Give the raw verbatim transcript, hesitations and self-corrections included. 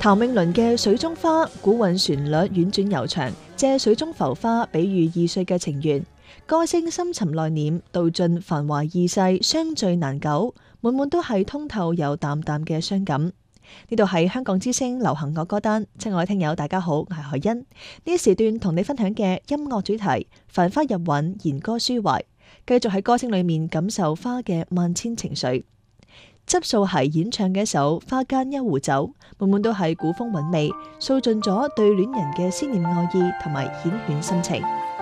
譚詠麟嘅《水中花》古韻旋律婉轉悠長，借水中浮花比喻易碎嘅情緣，歌聲深沉內斂，道盡繁華易逝，相聚難久，滿滿都係通透又淡淡嘅傷感。呢度係香港之聲流行樂歌單，親愛聽友大家好，我係海欣。呢一時段同你分享嘅音樂主題，繁花入韻，言歌抒懷，繼續喺歌聲裏面感受花嘅萬千情緒。執素奚演唱嘅一首《花間一壺酒》，滿滿都係古風韻味，訴盡咗對戀人嘅思念愛意同埋繾綣心情。